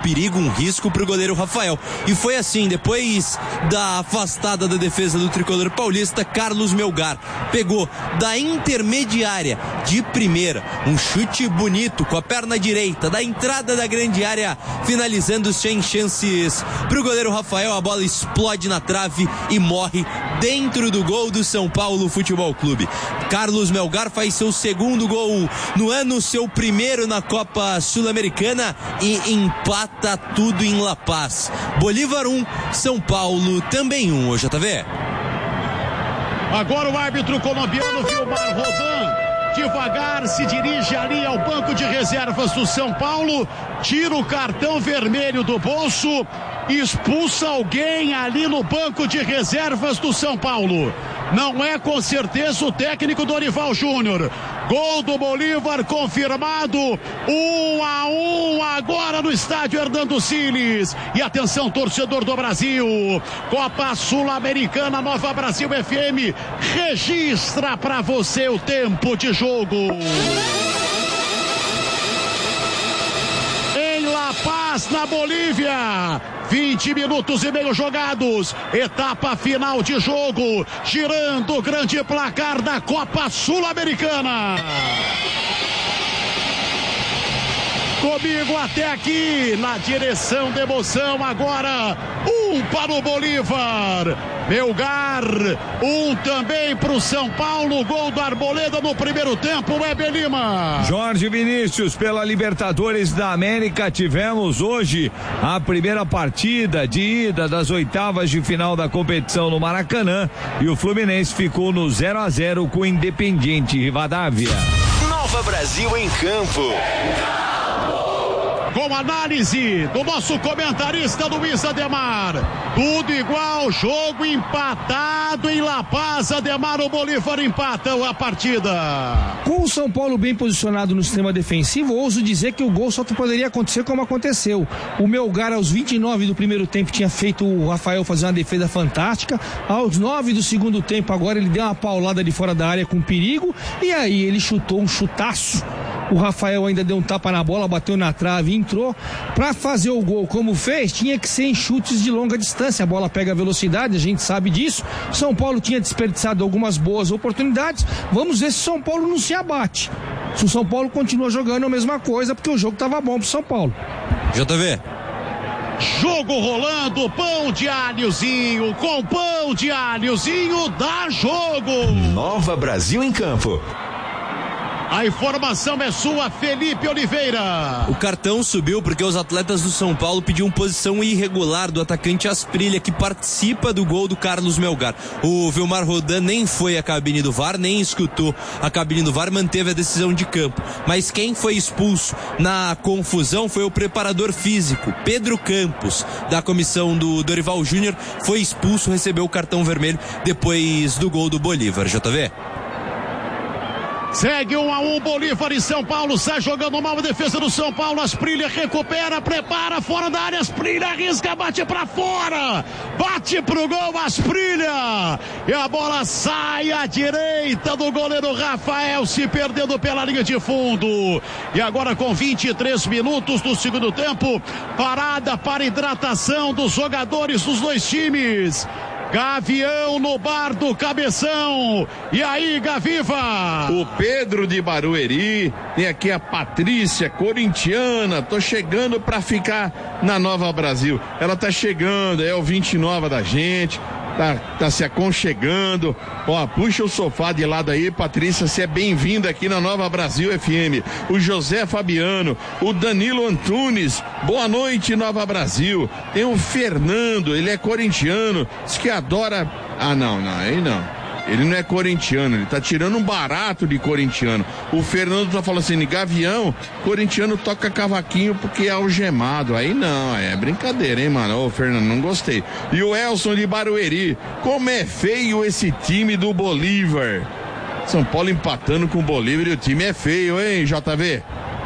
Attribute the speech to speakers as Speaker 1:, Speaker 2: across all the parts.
Speaker 1: perigo, um risco pro goleiro Rafael. E foi assim, depois da afastada da defesa do tricolor paulista, Carlos Melgar pegou da intermediária de primeira, um chute bonito com a perna direita, da entrada da grande área, finalizando sem chances pro goleiro Rafael. A bola explode na trave e morre dentro do gol do São Paulo Futebol Clube. Carlos Melgar faz seu segundo gol no ano, seu primeiro na Copa Sul-Americana, e empata tudo em La Paz. Bolívar 1, São Paulo também 1, JV.
Speaker 2: Agora o árbitro colombiano Vilmar Rodan devagar se dirige ali ao banco de reservas do São Paulo, tira o cartão vermelho do bolso, expulsa alguém ali no banco de reservas do São Paulo. Não é com certeza o técnico Dorival Júnior. Gol do Bolívar confirmado, 1-1 agora no estádio Hernando Siles. E atenção, torcedor do Brasil, Copa Sul-Americana, Nova Brasil FM registra para você o tempo de jogo. Em La Paz, na Bolívia, 20 minutos e meio jogados, etapa final de jogo, girando o grande placar da Copa Sul-Americana. Comigo até aqui, na direção da emoção, agora 1 para o Bolívar, Melgar, 1 também para o São Paulo, gol do Arboleda no primeiro tempo, Weber Lima.
Speaker 3: Jorge Vinícius, pela Libertadores da América, tivemos hoje a primeira partida de ida das oitavas de final da competição no Maracanã, e o Fluminense ficou no 0-0 com o Independiente Rivadavia.
Speaker 4: Nova Brasil em campo.
Speaker 2: Com análise do nosso comentarista Luiz Ademar, tudo igual, jogo empatado em La Paz. Ademar, o Bolívar empata a partida.
Speaker 5: Com o São Paulo bem posicionado no sistema defensivo, ouso dizer que o gol só poderia acontecer como aconteceu. O Melgar, aos 29 do primeiro tempo, tinha feito o Rafael fazer uma defesa fantástica. Aos 9 do segundo tempo, agora ele deu uma paulada de fora da área com perigo, e aí ele chutou um chutaço. O Rafael ainda deu um tapa na bola, bateu na trave e entrou. Para fazer o gol como fez, tinha que ser em chutes de longa distância. A bola pega velocidade, a gente sabe disso. São Paulo tinha desperdiçado algumas boas oportunidades. Vamos ver se São Paulo não se abate. Se o São Paulo continua jogando a mesma coisa, porque o jogo estava bom pro São Paulo.
Speaker 1: JV.
Speaker 2: Jogo rolando, pão de alhozinho, com pão de alhozinho dá jogo.
Speaker 4: Nova Brasil em campo.
Speaker 2: A informação é sua, Felipe Oliveira.
Speaker 1: O cartão subiu porque os atletas do São Paulo pediam posição irregular do atacante Asprilha, que participa do gol do Carlos Melgar. O Vilmar Rodan nem foi à cabine do VAR, nem escutou a cabine do VAR, manteve a decisão de campo. Mas quem foi expulso na confusão foi o preparador físico, Pedro Campos, da comissão do Dorival Júnior. Foi expulso, recebeu o cartão vermelho depois do gol do Bolívar. JV.
Speaker 2: Segue 1-1, Bolívar e São Paulo, sai jogando mal a defesa do São Paulo. Asprilha recupera, prepara, fora da área, Asprilha arrisca, bate pra fora, bate pro gol, Asprilha, e a bola sai à direita do goleiro Rafael, se perdendo pela linha de fundo. E agora, com 23 minutos do segundo tempo, parada para hidratação dos jogadores dos dois times. Gavião no bar do Cabeção. E aí, Gaviva?
Speaker 6: O Pedro de Barueri, tem aqui a Patrícia, corintiana, tô chegando pra ficar na Nova Brasil. Ela tá chegando, é ouvinte nova da gente, tá se aconchegando. Ó, puxa o sofá de lado aí, Patrícia, você é bem-vinda aqui na Nova Brasil FM. O José Fabiano, o Danilo Antunes, boa noite, Nova Brasil. Tem o Fernando, ele é corintiano, diz que adora... Ah, não, aí não. Ele não é corintiano, ele tá tirando um barato de corintiano. O Fernando tá falando assim, Gavião, corintiano toca cavaquinho porque é algemado. Aí não, é brincadeira, hein, mano? Ô, Fernando, não gostei. E o Elson de Barueri, como é feio esse time do Bolívar. São Paulo empatando com o Bolívar e o time é feio, hein, JV?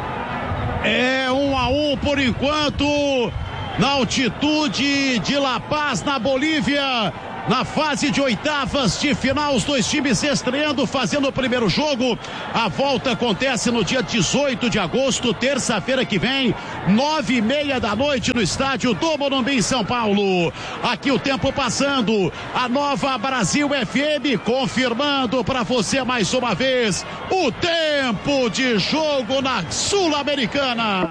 Speaker 2: É 1-1 por enquanto, na altitude de La Paz, na Bolívia. na fase de oitavas de final, os dois times estreando, fazendo o primeiro jogo. A volta acontece no dia 18 de agosto, terça-feira que vem, 9:30 da noite, no estádio do Morumbi, em São Paulo. Aqui o tempo passando, a Nova Brasil FM confirmando para você mais uma vez o tempo de jogo na Sul-Americana.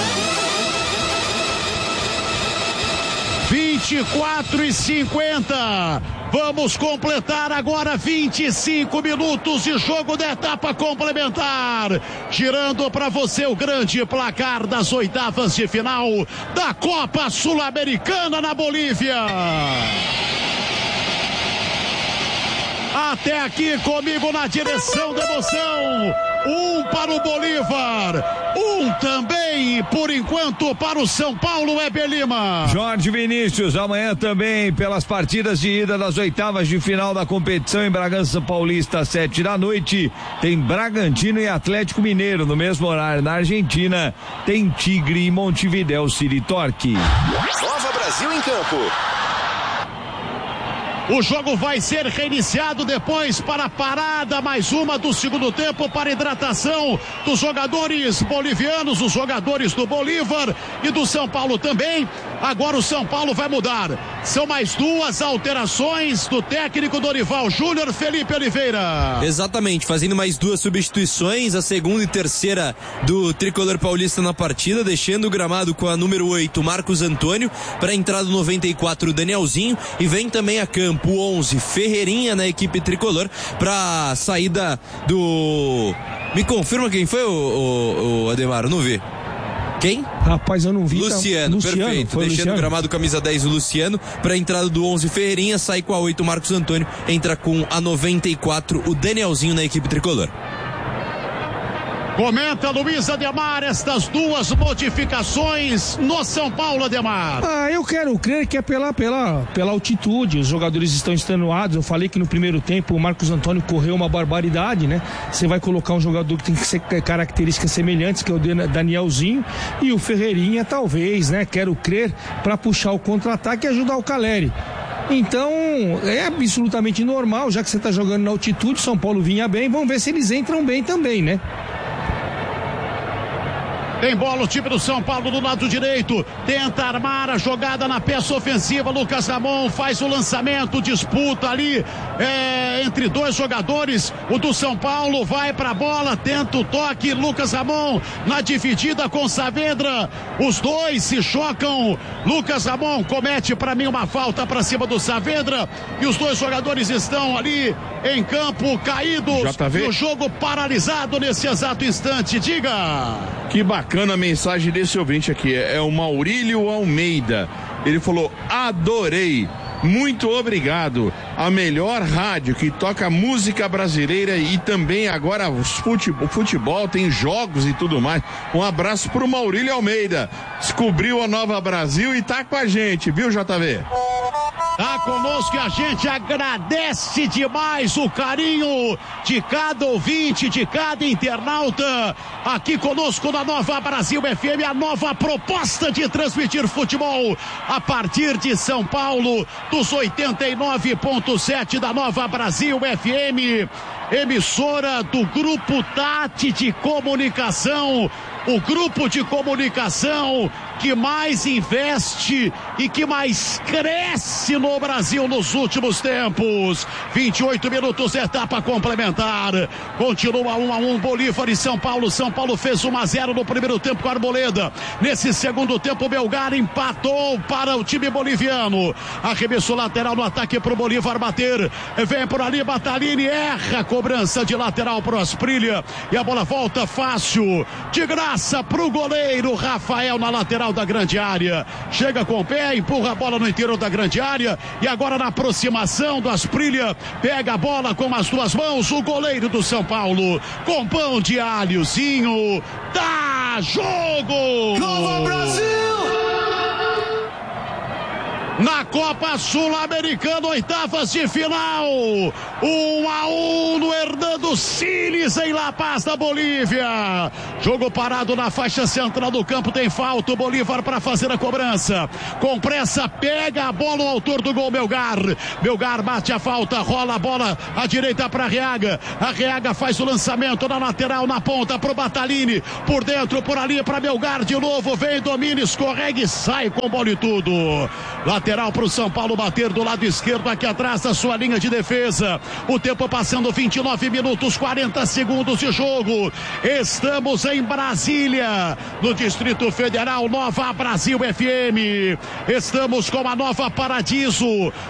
Speaker 2: 24:50. Vamos completar agora 25 minutos de jogo da etapa complementar. Tirando para você o grande placar das oitavas de final da Copa Sul-Americana na Bolívia. Até aqui comigo na direção da emoção. Um para o Bolívar, um também, por enquanto, para o São Paulo, Weber Lima.
Speaker 3: Jorge Vinícius, amanhã também pelas partidas de ida das oitavas de final da competição em Bragança Paulista, às 7 da noite, tem Bragantino e Atlético Mineiro. No mesmo horário, na Argentina, tem Tigre e Montevidéu City Torque.
Speaker 4: Nova Brasil em campo.
Speaker 2: O jogo vai ser reiniciado depois para a parada, mais uma do segundo tempo, para hidratação dos jogadores bolivianos, os jogadores do Bolívar e do São Paulo também. Agora o São Paulo vai mudar. São mais duas alterações do técnico Dorival Júnior, Felipe Oliveira.
Speaker 1: Exatamente, fazendo mais duas substituições, a segunda e terceira do tricolor paulista na partida, deixando o gramado com a número 8, Marcos Antônio, para a entrada 94, o Danielzinho, e vem também a campo o 11, Ferreirinha na equipe tricolor, para a saída do... Me confirma quem foi o Ademar, eu não vi. Quem?
Speaker 5: Rapaz, eu não vi.
Speaker 1: Luciano, perfeito. Deixando Luciano. O gramado camisa 10 o Luciano, para a entrada do 11 Ferreirinha, sai com a 8 Marcos Antônio, entra com a 94 o Danielzinho na equipe tricolor.
Speaker 2: Comenta Luiz Ademar estas duas modificações no São Paulo, Ademar.
Speaker 5: Eu quero crer que é pela altitude, os jogadores estão extenuados. Eu falei que no primeiro tempo o Marcos Antônio correu uma barbaridade, né? Você vai colocar um jogador que tem que ser características semelhantes, que é o Danielzinho, e o Ferreirinha talvez, né? Quero crer, para puxar o contra-ataque e ajudar o Caleri. Então, é absolutamente normal, já que você está jogando na altitude, São Paulo vinha bem, vamos ver se eles entram bem também, né?
Speaker 2: Tem bola o time do São Paulo do lado direito, tenta armar a jogada na peça ofensiva, Lucas Ramon faz o lançamento, disputa ali entre dois jogadores, o do São Paulo vai pra bola, tenta o toque, Lucas Ramon na dividida com Saavedra, os dois se chocam, Lucas Ramon comete pra mim uma falta pra cima do Saavedra, e os dois jogadores estão ali em campo caídos, e o jogo paralisado nesse exato instante. Diga!
Speaker 6: Que bacana a mensagem desse ouvinte aqui, é o Maurílio Almeida. Ele falou: adorei, muito obrigado, a melhor rádio que toca música brasileira e também agora o futebol, tem jogos e tudo mais. Um abraço pro Maurílio Almeida, descobriu a Nova Brasil e tá com a gente, viu, JV?
Speaker 2: Tá conosco e a gente agradece demais o carinho de cada ouvinte, de cada internauta aqui conosco na Nova Brasil FM, a nova proposta de transmitir futebol a partir de São Paulo, dos 89.7 da Nova Brasil FM, emissora do Grupo Tati de Comunicação, o grupo de comunicação que mais investe e que mais cresce no Brasil nos últimos tempos. 28 minutos, etapa complementar. Continua 1-1, Bolívar e São Paulo. São Paulo fez 1-0 no primeiro tempo com a Arboleda. Nesse segundo tempo, Melgar empatou para o time boliviano. Arremesso lateral no ataque para o Bolívar bater. Vem por ali, Batalini erra a cobrança de lateral para o Asprilla. E a bola volta fácil, de graça para o goleiro Rafael na lateral da grande área. Chega com o pé, empurra a bola no interior da grande área. E agora na aproximação do Asprilla, pega a bola com as duas mãos. O goleiro do São Paulo, com pão de alhozinho. Dá jogo!
Speaker 7: Nova Brasil!
Speaker 2: na Copa Sul-Americana, oitavas de final. 1-1 no Hernando Siles em La Paz, da Bolívia. Jogo parado na faixa central do campo, tem falta. O Bolívar para fazer a cobrança. Com pressa, pega a bola o autor do gol, Melgar. Melgar bate a falta, rola a bola à direita para Arreaga. Arreaga faz o lançamento na lateral, na ponta pro Batalini. Por dentro, por ali para Melgar de novo. Vem, domina, escorrega e sai com bola e tudo. Lateral para o São Paulo bater do lado esquerdo, aqui atrás da sua linha de defesa. O tempo passando, 29 minutos, 40 segundos de jogo. Estamos em Brasília, no Distrito Federal, Nova Brasil FM. Estamos com a Nova Paradiso,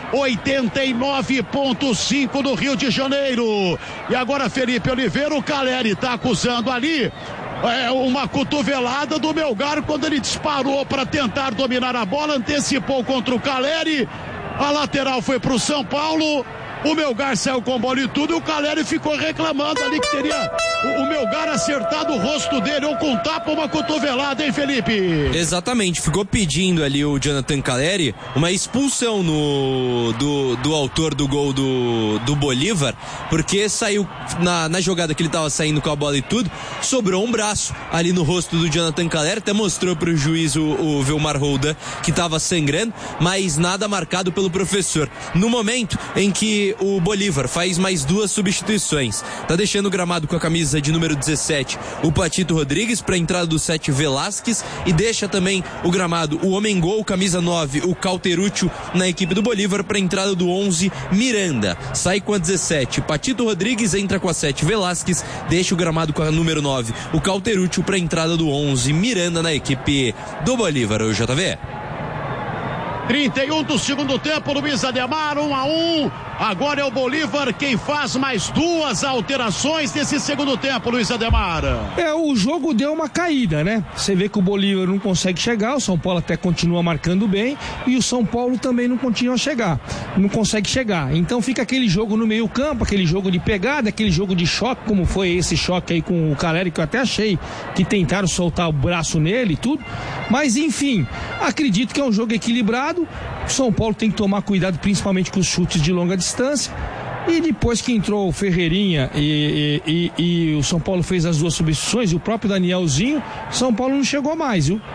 Speaker 2: 89.5 no Rio de Janeiro. E agora, Felipe Oliveira, o Caleri está acusando ali uma cotovelada do Melgar quando ele disparou para tentar dominar a bola, antecipou contra o Caleri, a lateral foi para o São Paulo, o Melgar saiu com bola e tudo, e o Caleri ficou reclamando ali que teria o Melgar acertado o rosto dele, ou com tapa ou uma cotovelada, hein, Felipe?
Speaker 1: Exatamente, ficou pedindo ali o Jonathan Caleri uma expulsão do autor do gol do Bolívar, porque saiu na jogada que ele tava saindo com a bola e tudo, sobrou um braço ali no rosto do Jonathan Caleri, até mostrou pro juiz o Vilmar Roldan que tava sangrando, mas nada marcado pelo professor. No momento em que o Bolívar faz mais duas substituições, tá deixando o gramado com a camisa de número 17 o Patito Rodrigues para a entrada do 7 Velasquez, e deixa também o gramado o homem gol, camisa 9 o Cauteruccio na equipe do Bolívar para a entrada do 11 Miranda. Sai com a 17 Patito Rodrigues, entra com a 7 Velasquez, deixa o gramado com a número 9 o Cauteruccio para a entrada do 11 Miranda na equipe do Bolívar. O JV
Speaker 2: 31 do segundo tempo, Luiz Ademar, 1-1. Agora é o Bolívar quem faz mais duas alterações nesse segundo tempo, Luiz Ademar.
Speaker 5: O jogo deu uma caída, né? Você vê que o Bolívar não consegue chegar, o São Paulo até continua marcando bem, e o São Paulo também não continua a chegar, não consegue chegar. Então fica aquele jogo no meio campo, aquele jogo de pegada, aquele jogo de choque, como foi esse choque aí com o Caleri, que eu até achei que tentaram soltar o braço nele e tudo. Mas enfim, acredito que é um jogo equilibrado. O São Paulo tem que tomar cuidado principalmente com os chutes de longa distância, e depois que entrou o Ferreirinha e o São Paulo fez as duas substituições e o próprio Danielzinho, o São Paulo não chegou mais, viu?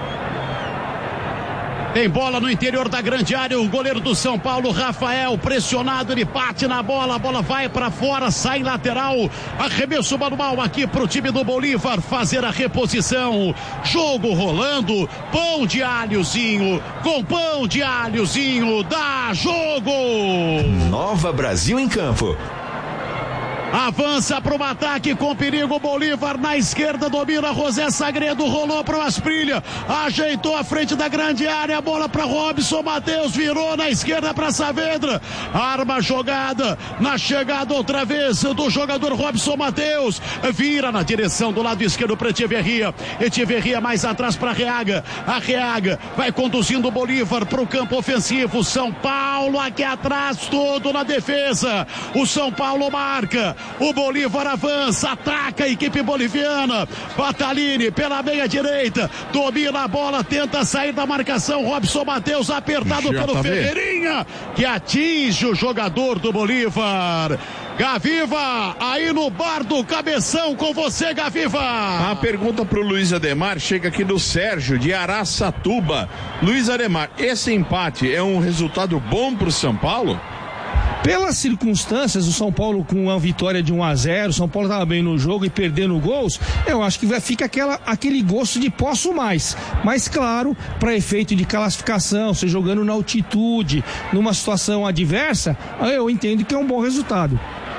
Speaker 2: Tem bola no interior da grande área, o goleiro do São Paulo, Rafael, pressionado, ele bate na bola, a bola vai para fora, sai lateral, arremesso manual aqui pro time do Bolívar fazer a reposição. Jogo rolando, pão de alhozinho, com pão de alhozinho, dá jogo!
Speaker 4: Nova Brasil em campo.
Speaker 2: Avança para o ataque com perigo, Bolívar na esquerda, domina José Sagredo, rolou para o Asprilha, ajeitou a frente da grande área, a bola para Robson Matheus, virou na esquerda para Saavedra, arma jogada, na chegada outra vez do jogador Robson Matheus, vira na direção do lado esquerdo para Echeverria mais atrás para Arreaga, vai conduzindo o Bolívar para o campo ofensivo, São Paulo aqui atrás, todo na defesa, o São Paulo marca, o Bolívar avança, ataca a equipe boliviana, Batalini pela meia direita, domina a bola, tenta sair da marcação, Robson Matheus apertado pelo Ferreirinha, que atinge o jogador do Bolívar. Gaviva, aí no bar do Cabeção, com você, Gaviva.
Speaker 6: A pergunta pro Luiz Ademar chega aqui do Sérgio, de Araçatuba. Luiz Ademar, esse empate é um resultado bom pro São Paulo?
Speaker 5: Pelas circunstâncias, o São Paulo com uma vitória de 1-0, o São Paulo estava bem no jogo e perdendo gols, eu acho que fica aquele gosto de posso mais. Mas claro, para efeito de classificação, você jogando na altitude, numa situação adversa, eu entendo que é um bom resultado.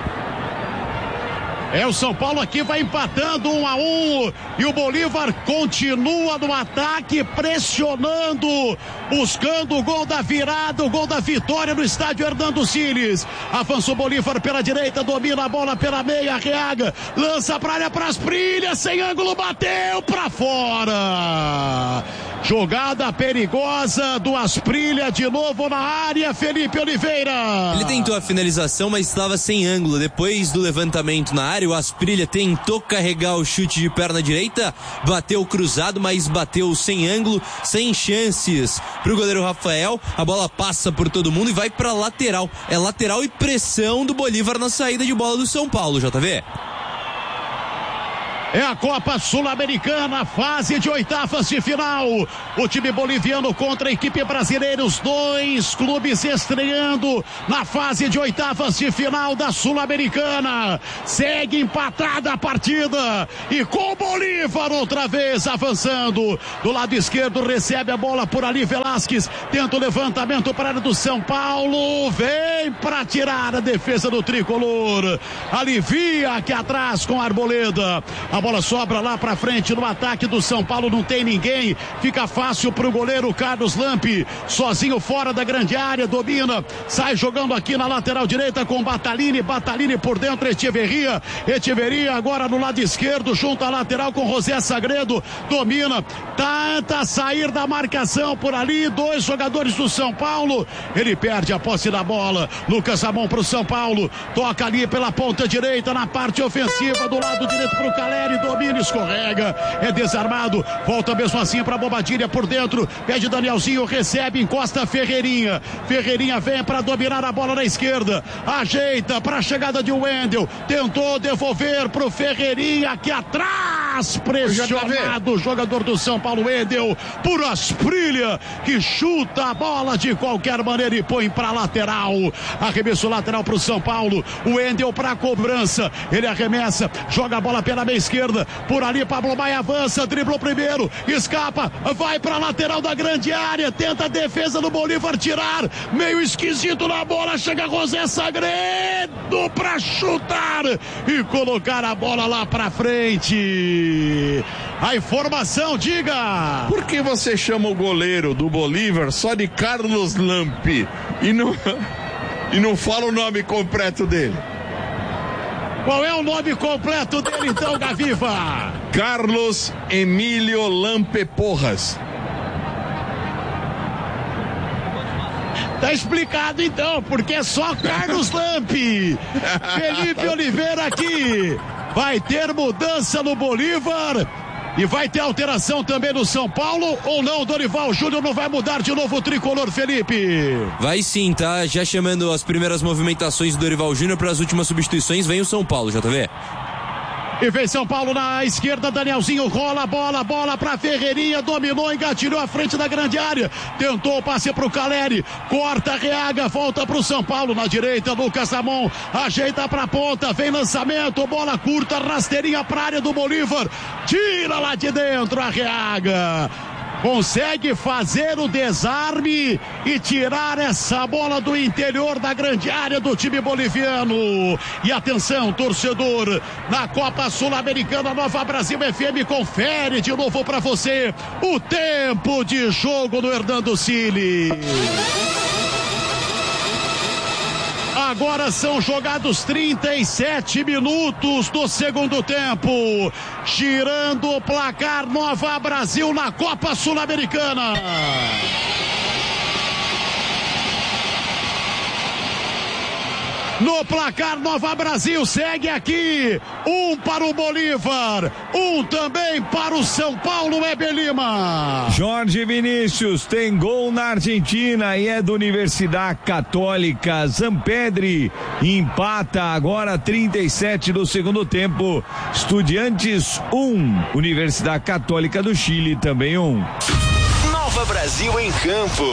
Speaker 2: O São Paulo aqui vai empatando 1-1 e o Bolívar continua no ataque, pressionando, buscando o gol da virada, o gol da vitória no estádio Hernando Siles. Avança o Bolívar pela direita, domina a bola pela meia, Arreaga, lança pra área, pras brilhas, sem ângulo, bateu pra fora. Jogada perigosa do Asprilla de novo na área, Felipe Oliveira.
Speaker 1: Ele tentou a finalização, mas estava sem ângulo. Depois do levantamento na área, o Asprilla tentou carregar o chute de perna direita, bateu cruzado, mas bateu sem ângulo, sem chances pro goleiro Rafael. A bola passa por todo mundo e vai pra lateral. É lateral e pressão do Bolívar na saída de bola do São Paulo, JV.
Speaker 2: É a Copa Sul-Americana, fase de oitavas de final. O time boliviano contra a equipe brasileira, os dois clubes estreando na fase de oitavas de final da Sul-Americana. Segue empatada a partida e com o Bolívar outra vez avançando. Do lado esquerdo recebe a bola por ali, Velasquez tenta o levantamento para a área do São Paulo. Vem para tirar a defesa do tricolor. Alivia aqui atrás com a Arboleda. A bola sobra lá pra frente no ataque do São Paulo, não tem ninguém, fica fácil pro goleiro Carlos Lampe, sozinho fora da grande área, domina, sai jogando aqui na lateral direita com Batalini por dentro, Echeverria agora no lado esquerdo, junto à lateral com José Sagredo, domina, tenta sair da marcação por ali, dois jogadores do São Paulo, ele perde a posse da bola, Lucas Ramon pro São Paulo, toca ali pela ponta direita, na parte ofensiva, do lado direito pro Caleri, domina, escorrega, é desarmado, volta mesmo assim para Bobadilha por dentro, pede Danielzinho, recebe, encosta Ferreirinha vem para dominar a bola na esquerda, ajeita para a chegada de Wendel, tentou devolver pro Ferreirinha aqui atrás, pressionado o jogador do São Paulo, Wendel, por Asprilla, que chuta a bola de qualquer maneira e põe para lateral, arremesso lateral pro São Paulo, o Wendel para cobrança, ele arremessa, joga a bola pela meia esquerda, por ali Pablo Maia avança, driblou primeiro, escapa, vai pra lateral da grande área, tenta a defesa do Bolívar tirar, meio esquisito na bola, chega José Sagredo pra chutar e colocar a bola lá pra frente. A informação, diga!
Speaker 6: Por que você chama o goleiro do Bolívar só de Carlos Lampe e não fala o nome completo dele?
Speaker 2: Qual é o nome completo dele então, Gaviva?
Speaker 6: Carlos Emílio Lampe Porras.
Speaker 2: Tá explicado então, porque é só Carlos Lampe. Felipe Oliveira aqui. Vai ter mudança no Bolívar. E vai ter alteração também no São Paulo ou não? Dorival Júnior não vai mudar de novo o tricolor, Felipe?
Speaker 1: Vai sim, tá? Já chamando as primeiras movimentações do Dorival Júnior para as últimas substituições, vem o São Paulo, JV.
Speaker 2: E vem São Paulo na esquerda, Danielzinho rola a bola pra Ferreirinha, dominou, engatilhou à frente da grande área, tentou o passe pro Caleri, corta, Reaga, volta pro São Paulo, na direita, Lucas Ramon, ajeita pra ponta, vem lançamento, bola curta, rasteirinha pra área do Bolívar, tira lá de dentro a Reaga. Consegue fazer o desarme e tirar essa bola do interior da grande área do time boliviano. E atenção, torcedor, na Copa Sul-Americana, Nova Brasil FM confere de novo para você o tempo de jogo no Hernando Cili. Agora são jogados 37 minutos do segundo tempo. Girando o placar, Nova Brasil na Copa Sul-Americana. No placar, Nova Brasil segue aqui. Um para o Bolívar, um também para o São Paulo, Weber Lima.
Speaker 3: Jorge Vinícius tem gol na Argentina e é do Universidade Católica. Zampedri empata agora 37 do segundo tempo. Estudiantes 1, Universidade Católica do Chile também 1.
Speaker 4: Nova Brasil em campo.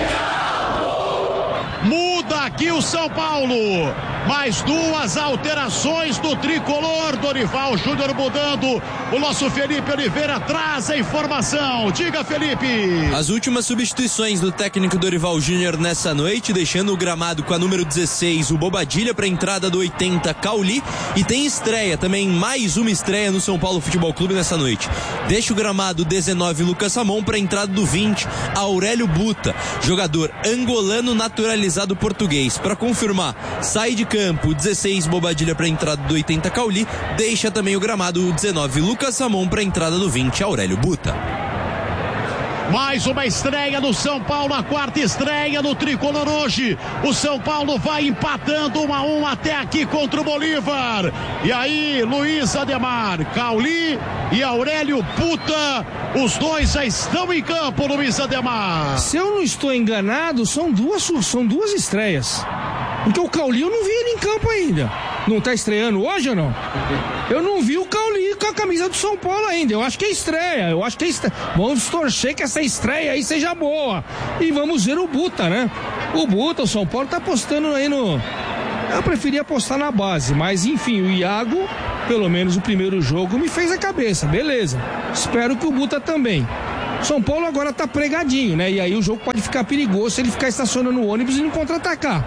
Speaker 2: Muda aqui o São Paulo. Mais duas alterações do tricolor. Dorival Júnior mudando. O nosso Felipe Oliveira traz a informação. Diga, Felipe.
Speaker 1: As últimas substituições do técnico Dorival Júnior nessa noite, deixando o gramado com a número 16, o Bobadilha, para a entrada do 80, Cauli. E tem estreia também, mais uma estreia no São Paulo Futebol Clube nessa noite. Deixa o gramado 19, Lucas Ramon, para a entrada do 20, Aurélio Buta, jogador angolano naturalizado português. Para confirmar, sai de campo 16, Bobadilha, para a entrada do 80, Cauli. Deixa também o gramado 19, Lucas Ramon, para a entrada do 20, Aurélio Buta.
Speaker 2: Mais uma estreia do São Paulo, a quarta estreia no tricolor hoje. O São Paulo vai empatando 1-1 até aqui contra o Bolívar. E aí, Luiz Ademar, Cauli e Aurélio Puta, os dois já estão em campo, Luiz Ademar.
Speaker 5: Se eu não estou enganado, são duas estreias. Porque o Cauli eu não vi ele em campo ainda. Não tá estreando hoje ou não? Eu não vi o Cauli com a camisa do São Paulo ainda. Eu acho que é estreia. Vamos torcer que essa estreia aí seja boa. E vamos ver o Buta, né? O São Paulo tá apostando aí no... Eu preferia apostar na base, mas enfim, o Iago, pelo menos o primeiro jogo, me fez a cabeça, beleza. Espero que o Buta também. São Paulo agora tá pregadinho, né? E aí o jogo pode ficar perigoso se ele ficar estacionando o ônibus e não contra-atacar.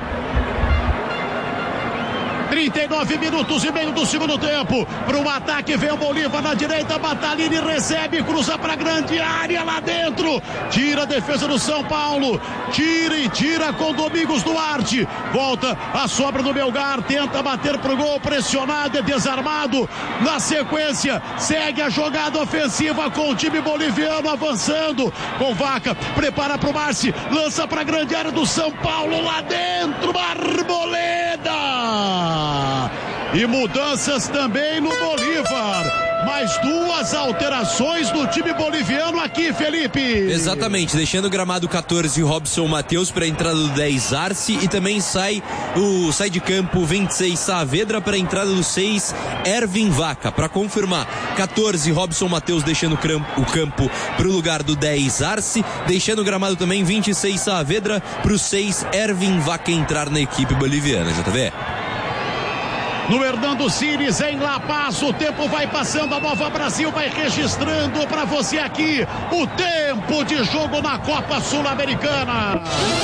Speaker 2: 39 minutos e meio do segundo tempo. Para o ataque vem o Bolívar na direita. Batalini recebe, cruza para a grande área lá dentro. Tira a defesa do São Paulo. Tira com Domingos Duarte. Volta a sobra do Melgar. Tenta bater pro gol. Pressionado, é desarmado. Na sequência, segue a jogada ofensiva com o time boliviano avançando. Com Vaca, prepara pro Marci. Lança para a grande área do São Paulo lá dentro. Arboleda. E mudanças também no Bolívar. Mais duas alterações do time boliviano aqui, Felipe.
Speaker 1: Exatamente, deixando o gramado 14 Robson Matheus para a entrada do 10 Arce, e também sai de campo 26 Saavedra para a entrada do 6 Ervin Vaca. Para confirmar, 14 Robson Matheus deixando o campo para o lugar do 10 Arce, deixando o gramado também 26 Saavedra para o 6 Ervin Vaca entrar na equipe boliviana. JV.
Speaker 2: No Hernando Cires, em La Paz, o tempo vai passando, a Nova Brasil vai registrando para você aqui o tempo de jogo na Copa Sul-Americana.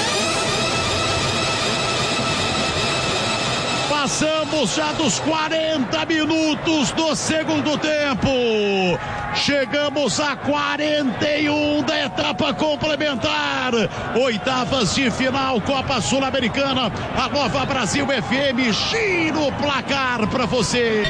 Speaker 2: Passamos já dos 40 minutos do segundo tempo. Chegamos a 41 da etapa complementar. Oitavas de final, Copa Sul-Americana. A Nova Brasil FM gira o placar para você.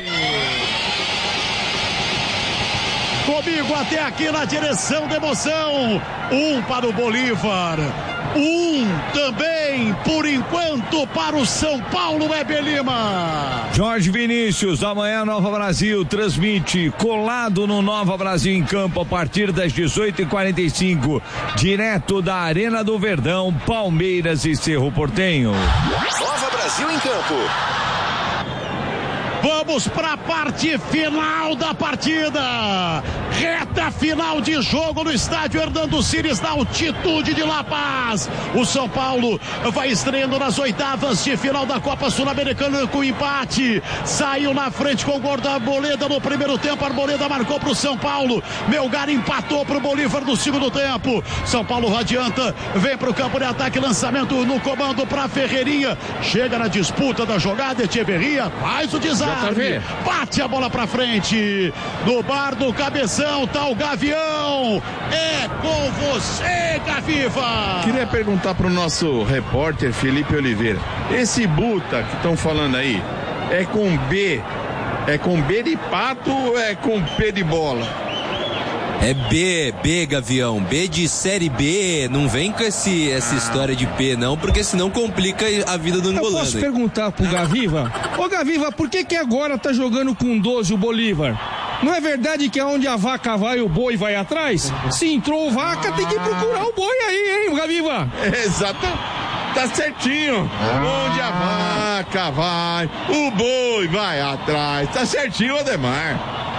Speaker 2: Comigo até aqui na direção da emoção. 1 para o Bolívar. 1 também, por enquanto, para o São Paulo, Weber Lima.
Speaker 3: Jorge Vinícius, amanhã Nova Brasil transmite colado no Nova Brasil em campo a partir das 18h45, direto da Arena do Verdão, Palmeiras e Cerro Porteño.
Speaker 4: Nova Brasil em campo.
Speaker 2: Vamos para a parte final da partida. Reta final de jogo no estádio Hernando Cires, na altitude de La Paz. O São Paulo vai estreando nas oitavas de final da Copa Sul-Americana com empate. Saiu na frente com o gol da Arboleda no primeiro tempo. Arboleda marcou para o São Paulo. Melgar empatou para o Bolívar no segundo tempo. São Paulo adianta, vem para o campo de ataque, lançamento no comando para Ferreirinha. Chega na disputa da jogada, Echeverria faz o desarme. Bate a bola pra frente. No bar do Cabeção tá o Gavião. É com você, Gaviva.
Speaker 6: Queria perguntar pro nosso repórter Felipe Oliveira. Esse Buta que estão falando aí, é com B? É com B de pato ou é com P de bola?
Speaker 1: É B, Gavião, B de Série B, não vem com essa história de P não, porque senão complica a vida do angolano.
Speaker 5: Eu posso perguntar pro Gaviva? Ô Gaviva, por que agora tá jogando com 12 o Bolívar? Não é verdade que aonde a vaca vai, o boi vai atrás? Se entrou vaca, tem que procurar o boi aí, hein, Gaviva?
Speaker 6: Exato. Tá certinho. Onde a vaca vai, o boi vai atrás. Tá certinho, Ademar.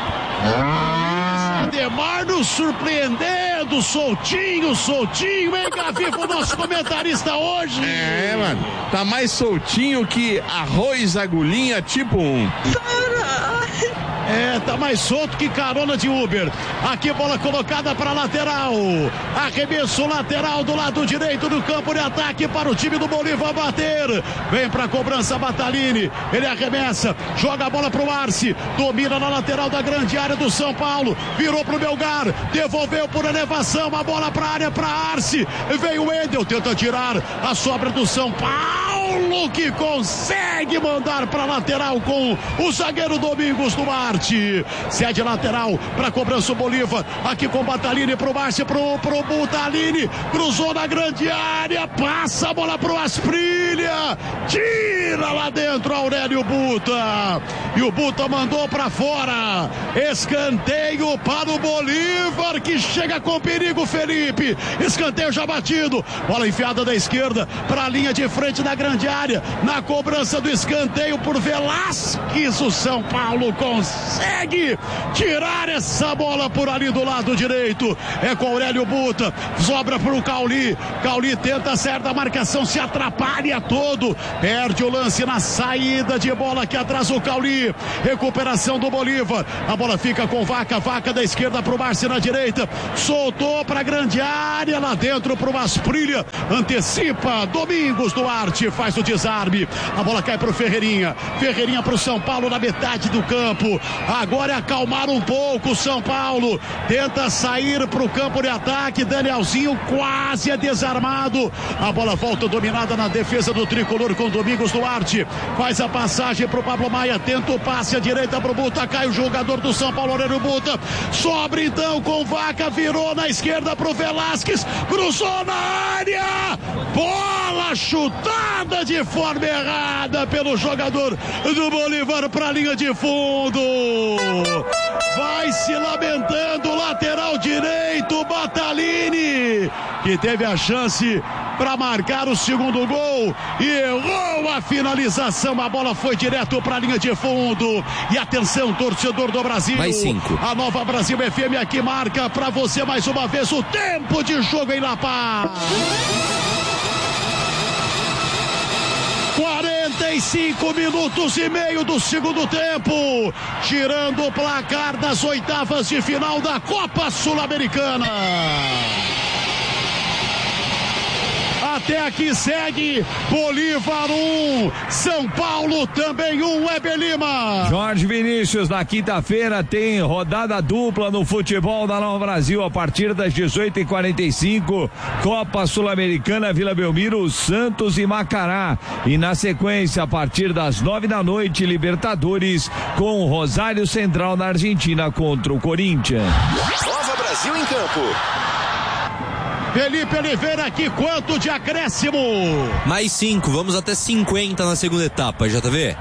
Speaker 2: Ademar nos surpreendendo, soltinho, hein, Gaviva, o nosso comentarista hoje.
Speaker 6: É, mano, tá mais soltinho que arroz agulhinha tipo 1.
Speaker 2: É, tá mais solto que carona de Uber. Aqui bola colocada para lateral. Arremesso lateral do lado direito do campo de ataque para o time do Bolívar bater. Vem pra cobrança Batalini. Ele arremessa, joga a bola pro Arce. Domina na lateral da grande área do São Paulo. Virou pro Melgar. Devolveu por elevação. A bola pra área pra Arce. Veio o Wendel, tenta tirar a sobra do São Paulo. Paulo que consegue mandar para lateral com o zagueiro Domingos Duarte. Cede lateral para cobrança o Bolívar. Aqui com o Batalini pro Márcio, pro Butalini. Cruzou na grande área. Passa a bola pro Asprilha. Tira lá dentro Aurélio Buta. E o Buta mandou para fora. Escanteio para o Bolívar que chega com perigo, Felipe. Escanteio já batido. Bola enfiada da esquerda para a linha de frente da grande área. Na cobrança do escanteio por Velasquez, o São Paulo consegue tirar essa bola por ali do lado direito. É com Aurélio Buta. Sobra para o Cauli. Cauli tenta certa marcação, se atrapalha todo. Perde o lance na saída de bola que atrasa o Cauli. Recuperação do Bolívar. A bola fica com Vaca. Vaca da esquerda para o Márcio na direita. Soltou para a grande área. Lá dentro para o Asprilha. Antecipa. Domingos Duarte faz o desarme. A bola cai para o Ferreirinha. Ferreirinha para o São Paulo na metade do campo. Agora é acalmar um pouco o São Paulo. Tenta sair para o campo de ataque. Danielzinho quase é desarmado. A bola volta dominada na defesa do tricolor com Domingos Duarte. Faz a passagem para o Pablo Maia. Tenta o passe à direita para o Buta. Cai o jogador do São Paulo, Aurélio Buta. Sobra então com Vaca. Virou na esquerda para o Velasquez. Cruzou na área. Bola chutada de forma errada pelo jogador do Bolívar para a linha de fundo. Vai se lamentando o lateral direito, Batalini, que teve a chance para marcar o segundo gol e errou a finalização. A bola foi direto para a linha de fundo. E atenção, torcedor do Brasil.
Speaker 1: Mais 5.
Speaker 2: A Nova Brasil FM aqui marca para você mais uma vez o tempo de jogo em La Paz. 45 minutos e meio do segundo tempo, tirando o placar das oitavas de final da Copa Sul-Americana. Até aqui segue Bolívar 1, São Paulo também 1, Weber Lima.
Speaker 3: Jorge Vinícius, na quinta-feira tem rodada dupla no futebol da Nova Brasil a partir das 18h45, Copa Sul-Americana, Vila Belmiro, Santos e Macará. E na sequência, a partir das 9 da noite, Libertadores com Rosário Central na Argentina contra o Corinthians.
Speaker 4: Nova Brasil em campo.
Speaker 2: Felipe Oliveira aqui, quanto de acréscimo?
Speaker 1: Mais 5, vamos até 50 na segunda etapa, JV.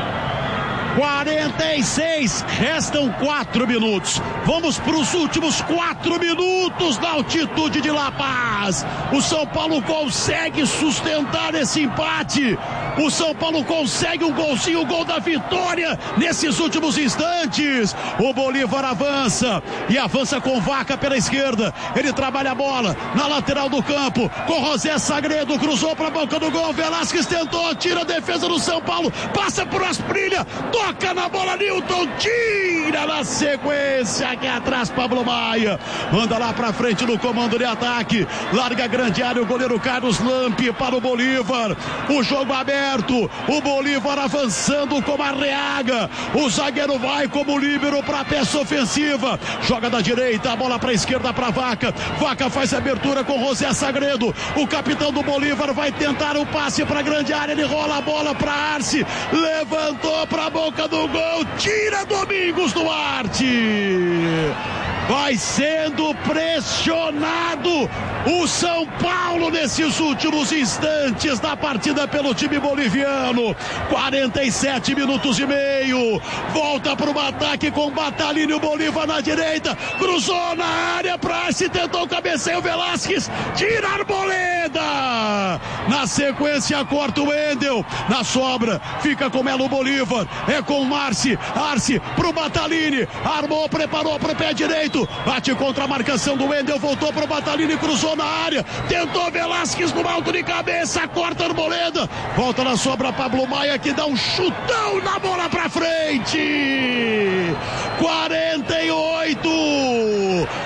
Speaker 2: 46, restam 4 minutos. Vamos para os últimos 4 minutos da altitude de La Paz. O São Paulo consegue sustentar esse empate. O São Paulo consegue um golzinho, o gol da vitória nesses últimos instantes. O Bolívar avança e avança com Vaca pela esquerda. Ele trabalha a bola na lateral do campo com José Sagredo, cruzou para a boca do gol. Velasquez tentou, tira a defesa do São Paulo, passa por Asprilha, toca na bola, Nilton tira na sequência aqui atrás, Pablo Maia manda lá pra frente no comando de ataque, larga a grande área o goleiro Carlos Lampe para o Bolívar. O jogo aberto, o Bolívar avançando com Arreaga, o zagueiro vai como líbero para a peça ofensiva, joga da direita, a bola para a esquerda para Vaca. Vaca faz a abertura com José Sagredo, o capitão do Bolívar vai tentar o passe para a grande área, ele rola a bola para Arce, levantou para a boca do gol, tira Domingos Duarte. Vai sendo pressionado o São Paulo nesses últimos instantes da partida pelo time boliviano. 47 minutos e meio. Volta para o ataque com Batalini, o Bolívar na direita. Cruzou na área para Arce, tentou o cabeceio, Velasquez tira a Arboleda. Na sequência corta o Wendel. Na sobra fica com Melo Bolívar. É com Arce. Arce para o Batalini. Armou, preparou para o pé direito. Bate contra a marcação do Wendel, voltou para o Batalini, cruzou na área, tentou Velasquez no alto de cabeça, corta a Arboleda, volta na sobra Pablo Maia que dá um chutão na bola para frente. 48. Vamos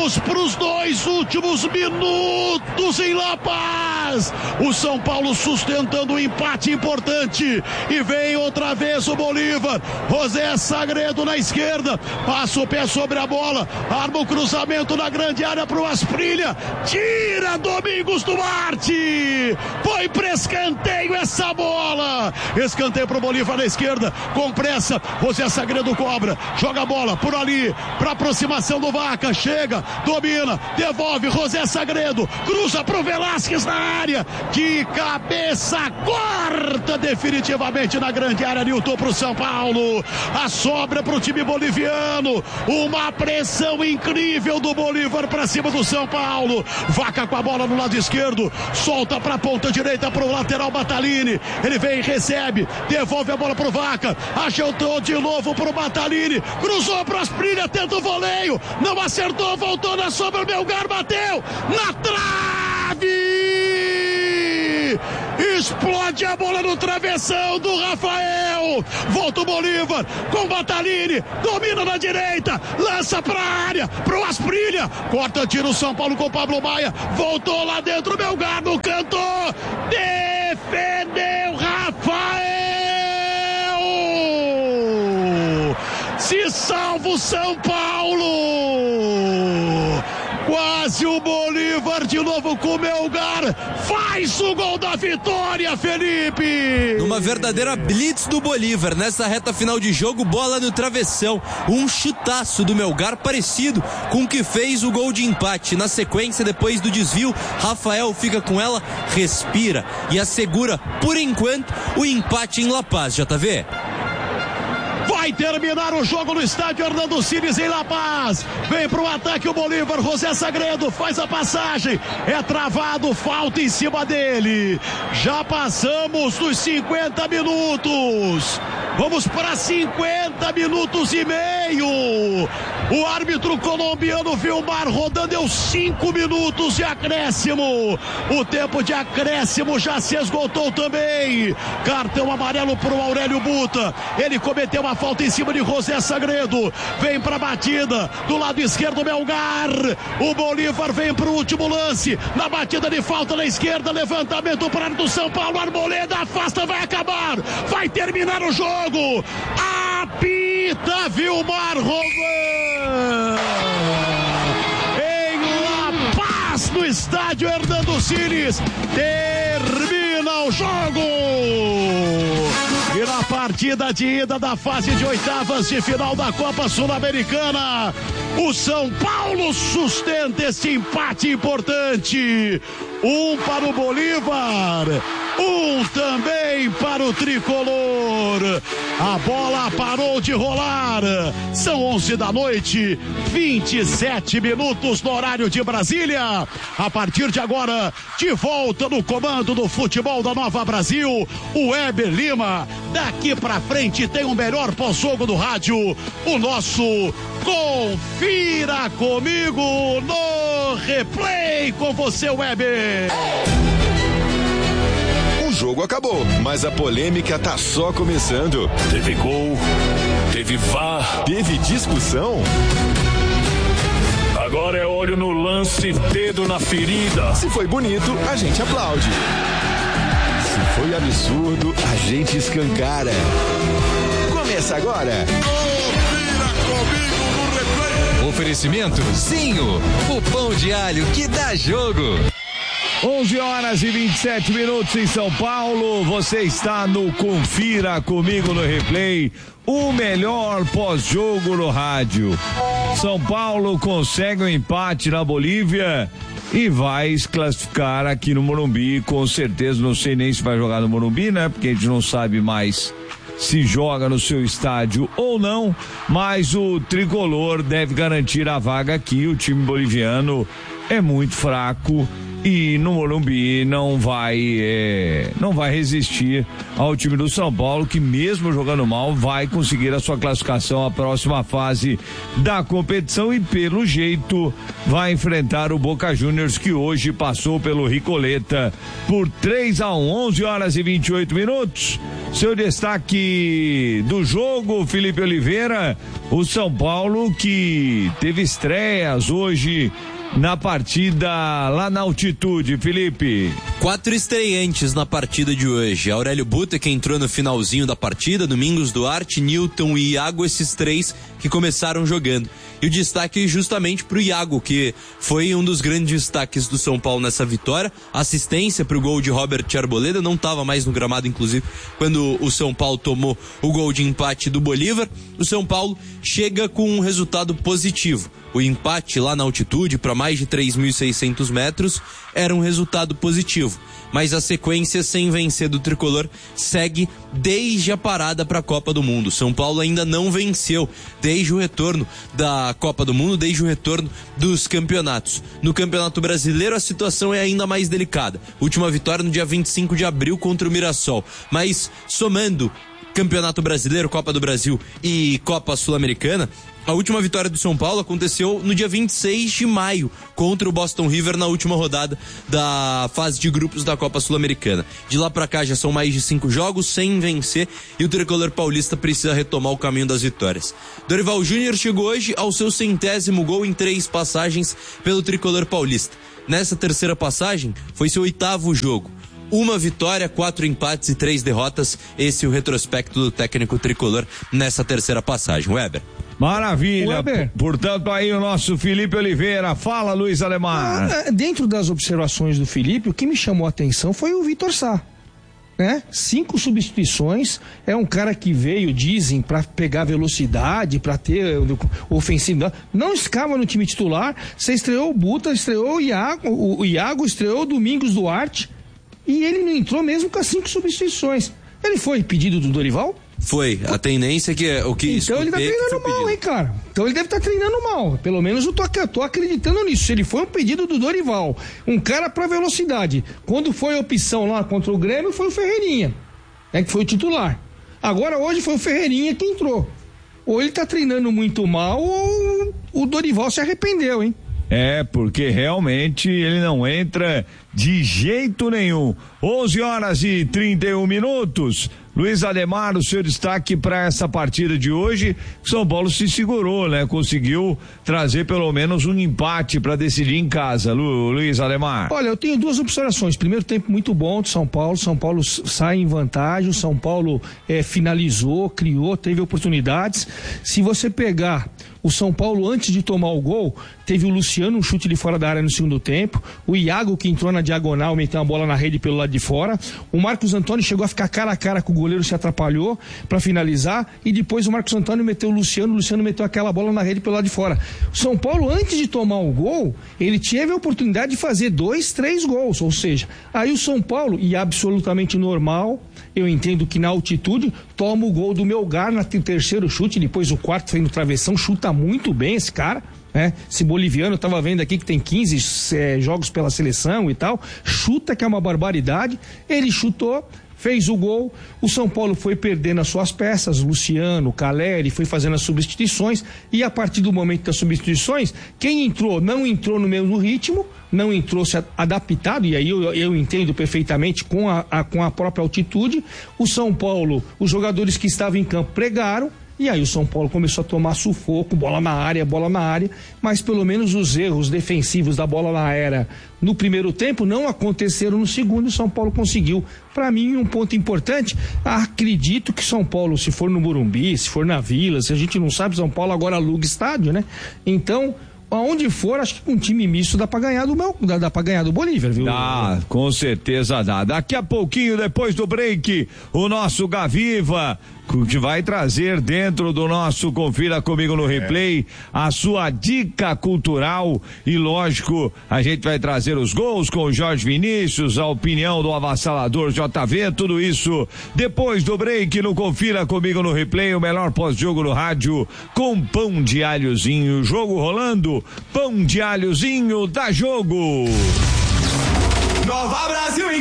Speaker 2: Vamos para os 2 últimos minutos em La Paz. O São Paulo sustentando um empate importante. E vem outra vez o Bolívar. José Sagredo na esquerda. Passa o pé sobre a bola. Arma o cruzamento na grande área para o Asprilla. Tira Domingos Duarte. Foi para escanteio essa bola. Escanteio para o Bolívar na esquerda. Com pressa. José Sagredo cobra. Joga a bola por ali. Para aproximação do Vaca. Chega. Domina. Devolve. José Sagredo. Cruza para o Velasquez na área. De cabeça. Corta definitivamente na grande área. Nilton para o São Paulo. A sobra para o time boliviano. Uma pressão incrível do Bolívar para cima do São Paulo. Vaca com a bola no lado esquerdo. Solta para a ponta direita para o lateral Batalini. Ele vem, recebe. Devolve a bola para o Vaca. Ajeitou de novo para o Batalini. Cruzou para o Asprilla. Tenta o voleio. Não acertou. Voltou na sombra. Melgar bateu. Na trave. Explode a bola no travessão do Rafael. Volta o Bolívar com Batalini. Domina na direita. Lança pra área. Pro Asprilla. Corta, tira o São Paulo com o Pablo Maia. Voltou lá dentro. Melgar no canto. Defendeu Rafael. Se salva o São Paulo. Quase o Bolívar de novo com o Melgar. Faz o gol da vitória, Felipe.
Speaker 1: Numa verdadeira blitz do Bolívar. Nessa reta final de jogo, bola no travessão. Um chutaço do Melgar parecido com o que fez o gol de empate. Na sequência, depois do desvio, Rafael fica com ela, respira e assegura, por enquanto, o empate em La Paz, JV.
Speaker 2: Vai terminar o jogo no estádio Hernando Siles em La Paz. Vem pro ataque o Bolívar. José Sagredo faz a passagem. É travado, falta em cima dele. Já passamos dos 50 minutos. Vamos para 50 minutos e meio. O árbitro colombiano Vilmar Rodan deu 5 minutos de acréscimo. O tempo de acréscimo já se esgotou também. Cartão amarelo pro Aurélio Buta. Ele cometeu uma falta em cima de José Sagredo. Vem pra batida do lado esquerdo Melgar. O Bolívar vem pro último lance. Na batida de falta na esquerda. Levantamento para do São Paulo. Arboleda afasta, vai acabar. Vai terminar o jogo. Apita Vilmar Rodan. Em La Paz, no estádio Hernando Siles. Termina o jogo. E na partida de ida da fase de oitavas de final da Copa Sul-Americana, o São Paulo sustenta este empate importante. Um para o Bolívar, um também para o Tricolor. A bola parou de rolar. São 11 da noite, 27 minutos no horário de Brasília. A partir de agora, de volta no comando do futebol da Nova Brasil, o Weber Lima. Daqui pra frente tem o melhor pós-jogo do rádio, o nosso Confira Comigo no Replay. Com você, Weber.
Speaker 4: O jogo acabou, mas a polêmica tá só começando.
Speaker 7: Teve gol, teve VAR,
Speaker 4: teve discussão.
Speaker 7: Agora é olho no lance, dedo na ferida.
Speaker 4: Se foi bonito, a gente aplaude. Se foi absurdo, a gente escancara. Começa agora.
Speaker 8: Confira Comigo no Replay.
Speaker 9: Oferecimento Zinho, o pão de alho que dá jogo.
Speaker 3: 11 horas e 27 minutos em São Paulo. Você está no Confira Comigo no Replay, o melhor pós-jogo no rádio. São Paulo consegue um empate na Bolívia e vai se classificar aqui no Morumbi, com certeza. Não sei nem se vai jogar no Morumbi, né? Porque a gente não sabe mais se joga no seu estádio ou não, mas o Tricolor deve garantir a vaga aqui. O time boliviano é muito fraco e no Morumbi não vai resistir ao time do São Paulo, que mesmo jogando mal vai conseguir a sua classificação à próxima fase da competição e pelo jeito vai enfrentar o Boca Juniors, que hoje passou pelo Ricoleta por 3-1, 11 horas e 28 minutos. Seu destaque do jogo, Felipe Oliveira, o São Paulo que teve estreias hoje na partida lá na altitude, Felipe.
Speaker 1: 4 estreantes na partida de hoje. Aurélio Buta, que entrou no finalzinho da partida, Domingos Duarte, Newton e Iago, esses 3 que começaram jogando. E o destaque justamente pro Iago, que foi um dos grandes destaques do São Paulo nessa vitória. Assistência pro gol de Robert Arboleda, não estava mais no gramado, inclusive, quando o São Paulo tomou o gol de empate do Bolívar. O São Paulo chega com um resultado positivo. O empate lá na altitude, para mais de 3.600 metros, era um resultado positivo. Mas a sequência sem vencer do Tricolor segue desde a parada para a Copa do Mundo. São Paulo ainda não venceu desde o retorno da Copa do Mundo, desde o retorno dos campeonatos. No Campeonato Brasileiro a situação é ainda mais delicada. Última vitória no dia 25 de abril contra o Mirassol. Mas somando Campeonato Brasileiro, Copa do Brasil e Copa Sul-Americana, a última vitória do São Paulo aconteceu no dia 26 de maio contra o Boston River na última rodada da fase de grupos da Copa Sul-Americana. De lá pra cá já são mais de 5 jogos sem vencer e o tricolor paulista precisa retomar o caminho das vitórias. Dorival Júnior chegou hoje ao seu 100º gol em 3 passagens pelo tricolor paulista. Nessa terceira passagem foi seu 8º jogo. 1 vitória, 4 empates e 3 derrotas. Esse é o retrospecto do técnico tricolor nessa terceira passagem. Weber.
Speaker 3: Maravilha. Weber. Portanto, aí o nosso Felipe Oliveira. Fala, Luiz Alemar.
Speaker 5: Dentro das observações do Felipe, o que me chamou a atenção foi o Vitor Sá. 5 substituições, é um cara que veio, dizem, para pegar velocidade, para ter ofensiva, não escava no time titular. Você estreou o Buta, estreou o Iago, estreou o Domingos Duarte, e ele não entrou mesmo com as 5 substituições. Ele foi pedido do Dorival?
Speaker 1: Foi, a tendência é que o que
Speaker 5: então ele tá treinando mal, hein, cara? Então ele deve estar treinando mal. Pelo menos eu tô acreditando nisso. Ele foi um pedido do Dorival, um cara pra velocidade. Quando foi a opção lá contra o Grêmio, foi o Ferreirinha, que foi o titular. Agora hoje foi o Ferreirinha que entrou. Ou ele tá treinando muito mal, ou o Dorival se arrependeu, hein?
Speaker 3: Porque realmente ele não entra de jeito nenhum. 11 horas e 31 minutos. Luiz Ademar, o seu destaque para essa partida de hoje. São Paulo se segurou, né? Conseguiu trazer pelo menos um empate para decidir em casa, Luiz Ademar.
Speaker 5: Olha, eu tenho 2 observações. Primeiro tempo muito bom do São Paulo. São Paulo sai em vantagem. O São Paulo finalizou, criou, teve oportunidades. Se você pegar o São Paulo antes de tomar o gol, teve o Luciano, um chute de fora da área no segundo tempo. O Iago, que entrou na diagonal, meteu a bola na rede pelo lado de fora. O Marcos Antônio chegou a ficar cara a cara com o goleiro, se atrapalhou para finalizar. E depois o Marcos Antônio meteu o Luciano meteu aquela bola na rede pelo lado de fora. O São Paulo, antes de tomar o gol, ele teve a oportunidade de fazer 2, 3 gols. Ou seja, aí o São Paulo, e absolutamente normal, eu entendo que na altitude, toma o gol do Melgar no terceiro chute, depois o quarto foi no travessão, chuta muito bem esse cara, esse boliviano, eu tava vendo aqui que tem 15 jogos pela seleção e tal, chuta que é uma barbaridade, ele chutou, fez o gol, o São Paulo foi perdendo as suas peças, Luciano, Caleri, foi fazendo as substituições, e a partir do momento das substituições, quem entrou, não entrou no mesmo ritmo, não entrou se adaptado, e aí eu entendo perfeitamente com a própria altitude. O São Paulo, os jogadores que estavam em campo pregaram, e aí o São Paulo começou a tomar sufoco, bola na área, mas pelo menos os erros defensivos da bola na área no primeiro tempo não aconteceram no segundo, e o São Paulo conseguiu. Para mim, um ponto importante, acredito que São Paulo, se for no Morumbi, se for na Vila, se a gente não sabe, São Paulo agora aluga estádio, né? Então, aonde for, acho que com um time misto dá pra ganhar do Bolívar, viu?
Speaker 3: Dá, com certeza dá. Daqui a pouquinho, depois do break, o nosso Gaviva, que vai trazer dentro do nosso Confira Comigo no Replay a sua dica cultural, e lógico, a gente vai trazer os gols com o Jorge Vinícius, a opinião do avassalador JV, tudo isso depois do break no Confira Comigo no Replay, o melhor pós-jogo no rádio, com pão de alhozinho, jogo rolando, pão de alhozinho, dá jogo.
Speaker 10: Nova Brasil em